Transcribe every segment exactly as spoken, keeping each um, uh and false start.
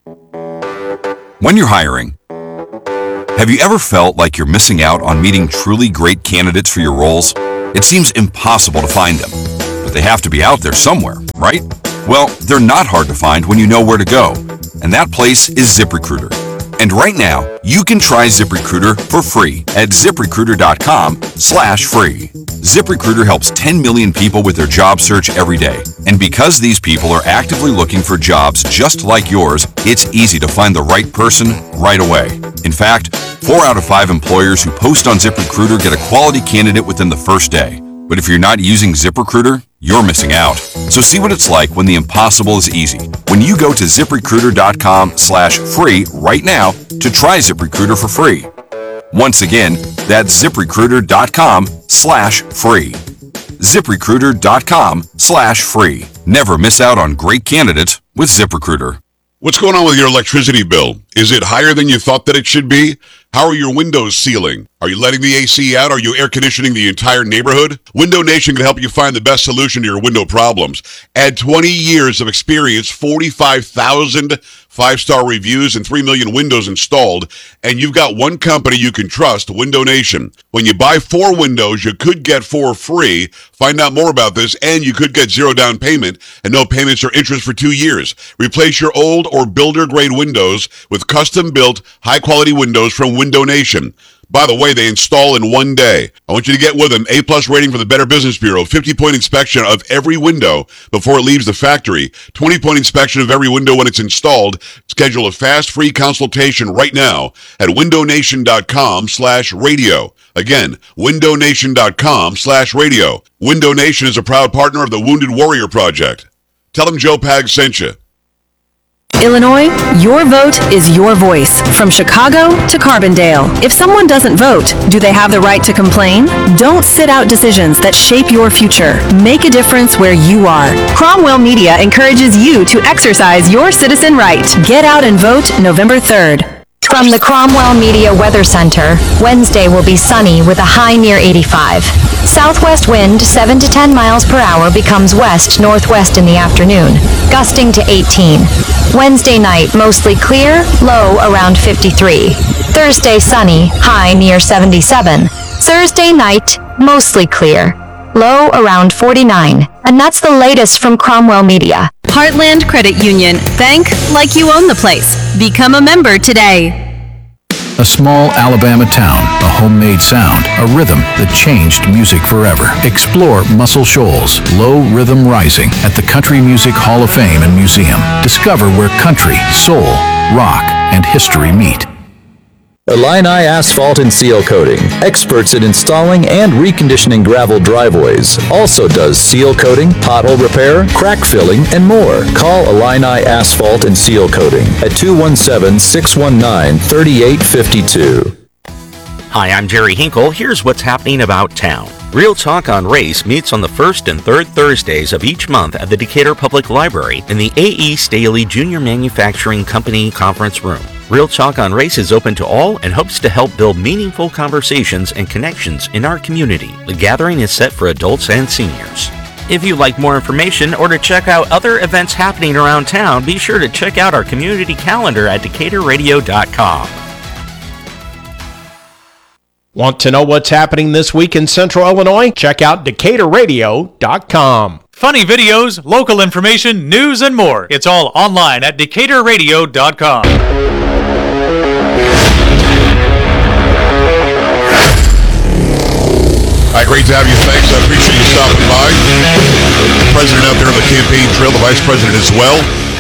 When you're hiring, have you ever felt like you're missing out on meeting truly great candidates for your roles? It seems impossible to find them, but they have to be out there somewhere, right? Well, they're not hard to find when you know where to go, and that place is ZipRecruiter. And right now, you can try ZipRecruiter for free at ZipRecruiter.com slash free. ZipRecruiter helps ten million people with their job search every day. And because these people are actively looking for jobs just like yours, it's easy to find the right person right away. In fact, four out of five employers who post on ZipRecruiter get a quality candidate within the first day. But if you're not using ZipRecruiter, you're missing out. So see what it's like when the impossible is easy. When you go to ZipRecruiter.com slash free right now to try ZipRecruiter for free. Once again, that's ZipRecruiter.com slash free. ZipRecruiter.com slash free. Never miss out on great candidates with ZipRecruiter. What's going on with your electricity bill? Is it higher than you thought that it should be? How are your windows sealing? Are you letting the A C out? Are you air conditioning the entire neighborhood? Window Nation can help you find the best solution to your window problems. Add twenty years of experience, forty-five thousand five-star reviews, and three million windows installed, and you've got one company you can trust, Window Nation. When you buy four windows, you could get four free. Find out more about this, and you could get zero down payment and no payments or interest for two years. Replace your old or builder-grade windows with custom-built, high-quality windows from Window Nation. By the way, they install in one day. I want you to get with them. A-plus rating from the Better Business Bureau. fifty-point inspection of every window before it leaves the factory. twenty-point inspection of every window when it's installed. Schedule a fast, free consultation right now at windownation.com slash radio. Again, windownation.com slash radio. Window Nation is a proud partner of the Wounded Warrior Project. Tell them Joe Pag sent you. Illinois, your vote is your voice. From Chicago to Carbondale. If someone doesn't vote, do they have the right to complain? Don't sit out decisions that shape your future. Make a difference where you are. Cromwell Media encourages you to exercise your citizen right. Get out and vote November third. From the Cromwell Media Weather Center, Wednesday will be sunny with a high near eighty-five. Southwest wind seven to ten miles per hour becomes west-northwest in the afternoon, gusting to eighteen. Wednesday night mostly clear, low around fifty-three. Thursday sunny, high near seventy-seven. Thursday night mostly clear, low around forty-nine. And that's the latest from Cromwell Media. Heartland Credit Union. Bank like you own the place. Become a member today. A small Alabama town, a homemade sound, a rhythm that changed music forever. Explore Muscle Shoals, Low Rhythm Rising at the Country Music Hall of Fame and Museum. Discover where country, soul, rock, and history meet. Illini Asphalt and Seal Coating, experts at installing and reconditioning gravel driveways. Also does seal coating, pothole repair, crack filling, and more. Call Illini Asphalt and Seal Coating at two one seven, six one nine, three eight five two. Hi, I'm Jerry Hinkle. Here's what's happening about town. Real Talk on Race meets on the first and third Thursdays of each month at the Decatur Public Library in the A E. Staley Junior Manufacturing Company Conference Room. Real Talk on Race is open to all and hopes to help build meaningful conversations and connections in our community. The gathering is set for adults and seniors. If you'd like more information or to check out other events happening around town, be sure to check out our community calendar at decatur radio dot com. Want to know what's happening this week in Central Illinois? Check out decatur radio dot com. Funny videos, local information, news, and more. It's all online at decatur radio dot com. All right, great to have you. Thanks. I appreciate you stopping by. The president out there on the campaign trail, the vice president as well.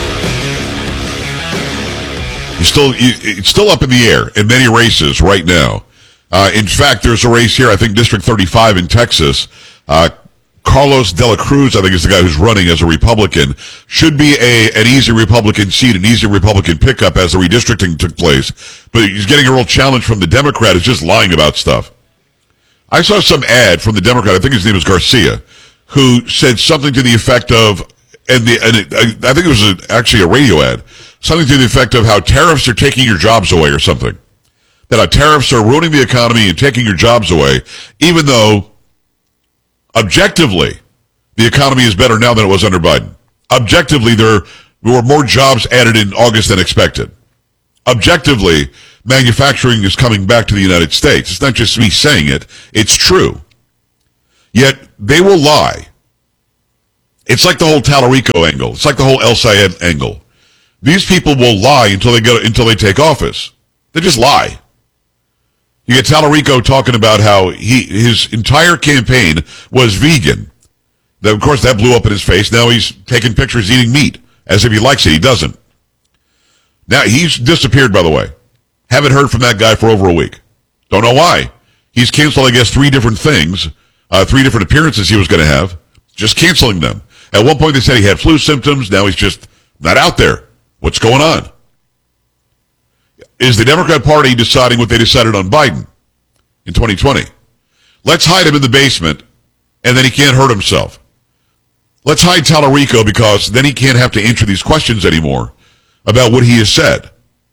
You still, you, it's still up in the air in many races right now. Uh, in fact, there's a race here, I think District thirty-five in Texas. Uh, Carlos de la Cruz, I think is the guy who's running as a Republican. Should be a an easy Republican seat, an easy Republican pickup as the redistricting took place. But he's getting a real challenge from the Democrat who's just lying about stuff. I saw some ad from the Democrat, I think his name is Garcia, who said something to the effect of, and, the, and it, I think it was a, actually a radio ad, something to the effect of how tariffs are taking your jobs away or something. That our tariffs are ruining the economy and taking your jobs away, even though, objectively, the economy is better now than it was under Biden. Objectively, they're There were more jobs added in August than expected. Objectively, manufacturing is coming back to the United States. It's not just me saying it. It's true. Yet, they will lie. It's like the whole Tallarico angle. It's like the whole El Sayed angle. These people will lie until they get until they take office. They just lie. You get Tallarico talking about how he his entire campaign was vegan. That, of course, that blew up in his face. Now he's taking pictures eating meat, as if he likes it. He doesn't. Now, he's disappeared, by the way. Haven't heard from that guy for over a week. Don't know why. He's canceled, I guess, three different things, uh, three different appearances he was going to have, just canceling them. At one point, they said he had flu symptoms. Now he's just not out there. What's going on? Is the Democrat Party deciding what they decided on Biden in twenty twenty? Let's hide him in the basement, and then he can't hurt himself. Let's hide Tallarico because then he can't have to answer these questions anymore about what he has said.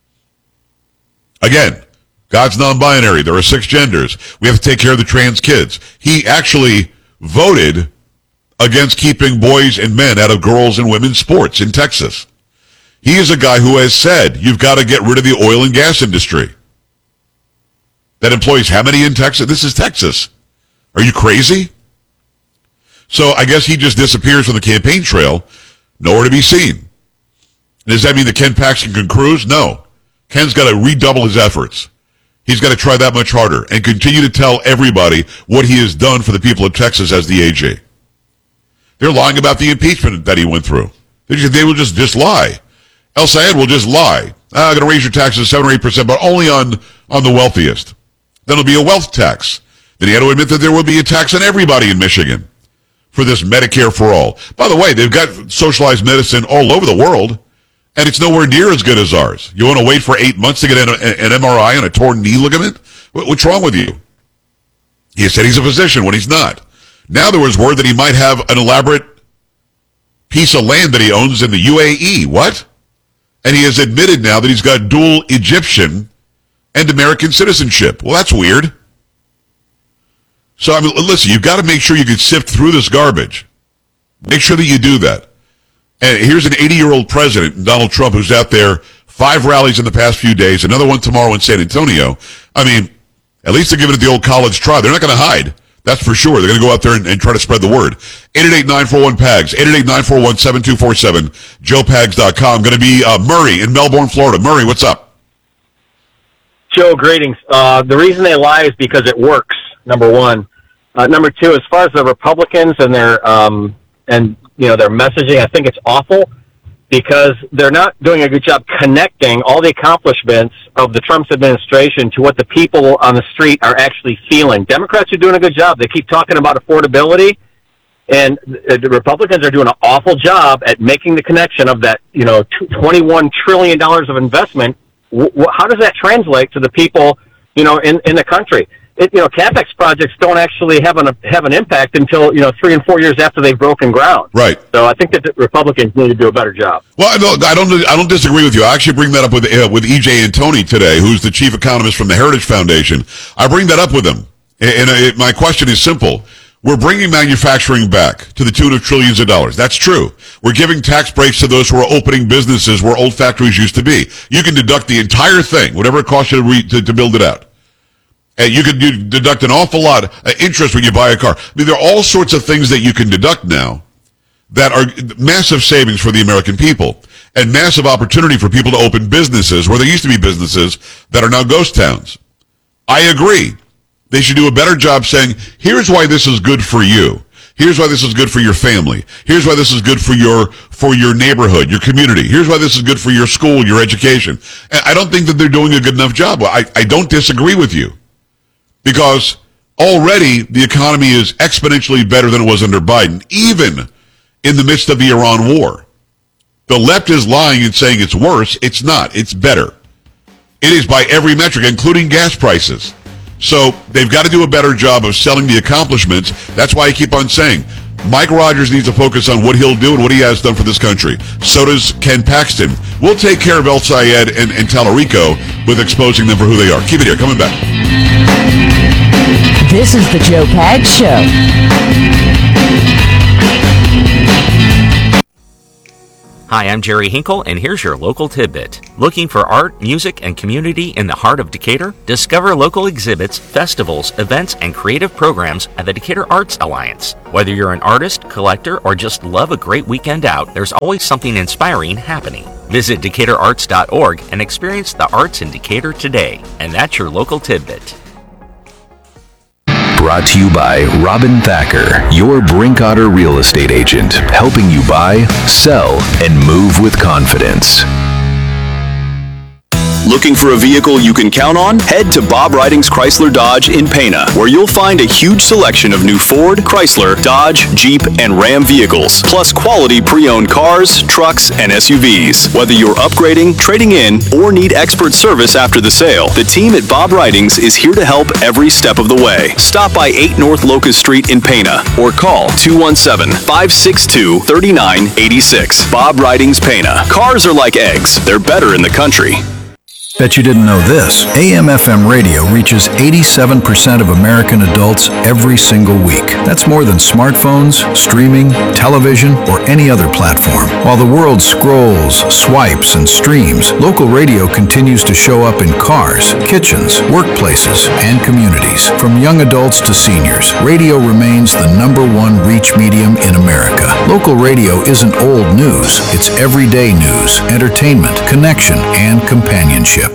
Again, God's non-binary. There are six genders. We have to take care of the trans kids. He actually voted against keeping boys and men out of girls and women's sports in Texas. He is a guy who has said you've got to get rid of the oil and gas industry. That employs how many in Texas? This is Texas. Are you crazy? So I guess he just disappears from the campaign trail, nowhere to be seen. Does that mean that Ken Paxton can cruise? No. Ken's got to redouble his efforts. He's got to try that much harder and continue to tell everybody what he has done for the people of Texas as the A G. They're lying about the impeachment that he went through. They, just, they will just, just lie. El Sayed will just lie. Ah, I'm going to raise your taxes seven or eight percent, but only on, on the wealthiest. Then it'll be a wealth tax. Then he had to admit that there will be a tax on everybody in Michigan for this Medicare for all. By the way, they've got socialized medicine all over the world, and it's nowhere near as good as ours. You want to wait for eight months to get an, an M R I on a torn knee ligament? What's wrong with you? He said he's a physician when he's not. Now there was word that he might have an elaborate piece of land that he owns in the U A E. What? And he has admitted now that he's got dual Egyptian and American citizenship. Well, that's weird. So, I mean, listen, you've got to make sure you can sift through this garbage. Make sure that you do that. And here's an eighty-year-old president, Donald Trump, who's out there, five rallies in the past few days, another one tomorrow in San Antonio. I mean, at least they're giving it the old college try. They're not going to hide. That's for sure. They're going to go out there and, and try to spread the word. eight eight eight, nine four one, P A G S, eight eight eight, nine four one, seven two four seven, joe pags dot com. Going to be uh, Murray in Melbourne, Florida. Murray, what's up? Joe, greetings. Uh, the reason they lie is because it works, number one. Uh, number two, as far as the Republicans and their um, and you know their messaging, I think it's awful because they're not doing a good job connecting all the accomplishments of the Trump administration to what the people on the street are actually feeling. Democrats are doing a good job. They keep talking about affordability, and the Republicans are doing an awful job at making the connection of that, you know, twenty-one trillion dollars of investment. How does that translate to the people, you know, in, in the country? It, you know, CapEx projects don't actually have an have an impact until, you know, three and four years after they've broken ground. Right. So I think that the Republicans need to do a better job. Well, I don't, I don't, I don't disagree with you. I actually bring that up with uh, with E J Antoni today, who's the chief economist from the Heritage Foundation. I bring that up with him, and, and it, my question is simple. We're bringing manufacturing back to the tune of trillions of dollars. That's true. We're giving tax breaks to those who are opening businesses where old factories used to be. You can deduct the entire thing, whatever it costs you to, re, to, to build it out. And you can you deduct an awful lot of interest when you buy a car. I mean, there are all sorts of things that you can deduct now that are massive savings for the American people and massive opportunity for people to open businesses where there used to be businesses that are now ghost towns. I agree. They should do a better job saying, here's why this is good for you. Here's why this is good for your family. Here's why this is good for your for your neighborhood, your community. Here's why this is good for your school, your education. And I don't think that they're doing a good enough job. I, I don't disagree with you. Because already the economy is exponentially better than it was under Biden, even in the midst of the Iran war. The left is lying and saying it's worse. It's not. It's better. It is by every metric, including gas prices. So they've got to do a better job of selling the accomplishments. That's why I keep on saying Mike Rogers needs to focus on what he'll do and what he has done for this country. So does Ken Paxton. We'll take care of El Sayed and, and Tallarico with exposing them for who they are. Keep it here. Coming back. This is the Joe Pags Show. Hi, I'm Jerry Hinkle, and here's your local tidbit. Looking for art, music, and community in the heart of Decatur? Discover local exhibits, festivals, events, and creative programs at the Decatur Arts Alliance. Whether you're an artist, collector, or just love a great weekend out, there's always something inspiring happening. Visit decatur arts dot org and experience the arts in Decatur today. And that's your local tidbit. Brought to you by Robin Thacker, your Brinkotter real estate agent, helping you buy, sell, and move with confidence. Looking for a vehicle you can count on? Head to Bob Ridings Chrysler Dodge in Pana, where you'll find a huge selection of new Ford, Chrysler, Dodge, Jeep, and Ram vehicles, plus quality pre-owned cars, trucks, and S U Vs. Whether you're upgrading, trading in, or need expert service after the sale, the team at Bob Ridings is here to help every step of the way. Stop by eight North Locust Street in Pana, or call two one seven, five six two, three nine eight six. Bob Ridings Pana. Cars are like eggs. They're better in the country. Bet you didn't know this. A M F M radio reaches eighty-seven percent of American adults every single week. That's more than smartphones, streaming, television, or any other platform. While the world scrolls, swipes, and streams, local radio continues to show up in cars, kitchens, workplaces, and communities. From young adults to seniors, radio remains the number one reach medium in America. Local radio isn't old news. It's everyday news, entertainment, connection, and companionship.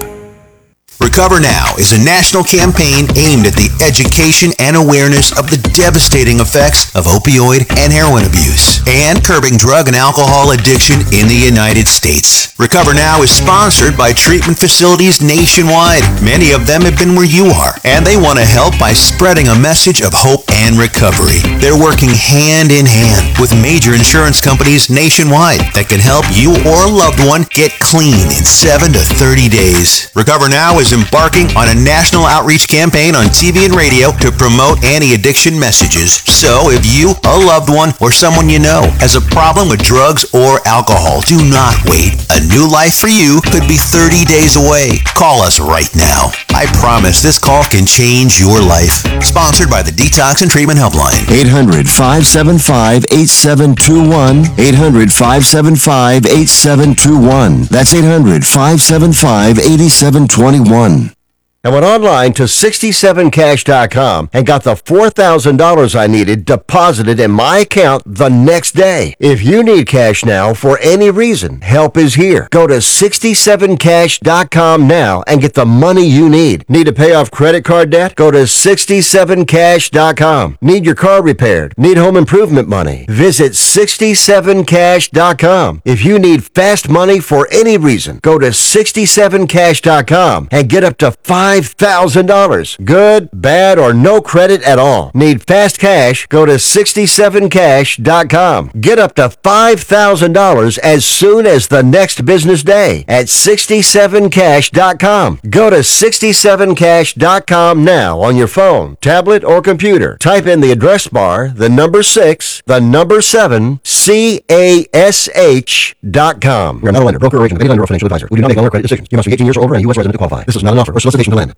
Recover Now is a national campaign aimed at the education and awareness of the devastating effects of opioid and heroin abuse and curbing drug and alcohol addiction in the United States. Recover Now is sponsored by treatment facilities nationwide. Many of them have been where you are, and they want to help by spreading a message of hope and recovery. They're working hand in hand with major insurance companies nationwide that can help you or a loved one get clean in seven to thirty days. Recover Now is embarking on a national outreach campaign on T V and radio to promote anti-addiction messages. So if you, a loved one, or someone you know has a problem with drugs or alcohol, do not wait. A new life for you could be thirty days away. Call us right now. I promise this call can change your life. Sponsored by the Detox and Treatment Helpline. eight hundred, five seven five, eight seven two one. eight hundred, five seven five, eight seven two one. That's eight hundred, five seven five, eight seven two one. I went online to sixty-seven cash dot com and got the four thousand dollars I needed deposited in my account the next day. If you need cash now for any reason, help is here. Go to sixty-seven cash dot com now and get the money you need. Need to pay off credit card debt? Go to sixty-seven cash dot com. Need your car repaired? Need home improvement money? Visit sixty-seven cash dot com. If you need fast money for any reason, go to sixty-seven cash dot com and get up to five thousand dollars. Good, bad, or no credit at all. Need fast cash? Go to sixty-seven cash dot com. Get up to five thousand dollars as soon as the next business day at sixty-seven cash dot com. Go to sixty-seven cash dot com now on your phone, tablet, or computer. Type in the address bar, the number six, the number seven, C A S H dot com. We are not a lender, broker, or agent of any lender or financial advisor. We do not make loan or credit decisions. You must be eighteen years or older and a U S resident to qualify. This is not an offer or solicitation to lend.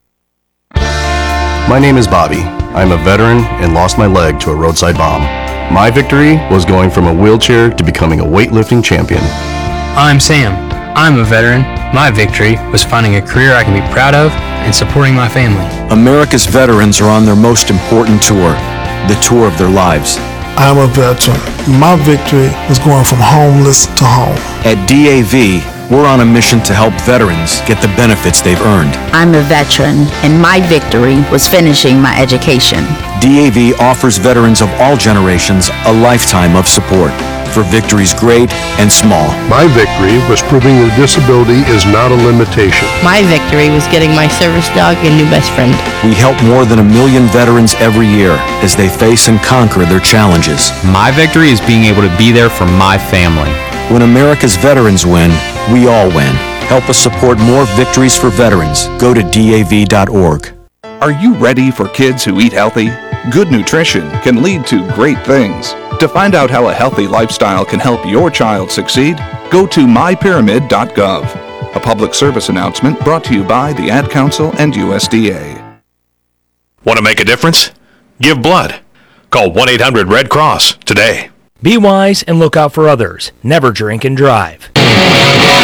My name is Bobby. I'm a veteran and lost my leg to a roadside bomb. My victory was going from a wheelchair to becoming a weightlifting champion. I'm Sam. I'm a veteran. My victory was finding a career I can be proud of and supporting my family. America's veterans are on their most important tour, the tour of their lives. I'm a veteran. My victory was going from homeless to home. At D A V, we're on a mission to help veterans get the benefits they've earned. I'm a veteran, and my victory was finishing my education. D A V offers veterans of all generations a lifetime of support for victories great and small. My victory was proving that disability is not a limitation. My victory was getting my service dog a new best friend. We help more than a million veterans every year as they face and conquer their challenges. My victory is being able to be there for my family. When America's veterans win, we all win. Help us support more victories for veterans. Go to D A V dot org. Are you ready for kids who eat healthy? Good nutrition can lead to great things. To find out how a healthy lifestyle can help your child succeed, go to my pyramid dot gov. A public service announcement brought to you by the Ad Council and U S D A. Want to make a difference? Give blood. Call one eight hundred red cross today. Be wise and look out for others. Never drink and drive.